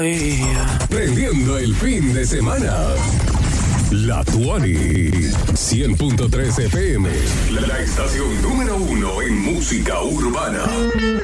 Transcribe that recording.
Prendiendo el fin de semana. La Tuani 100.3 FM, la estación número 1 en música urbana.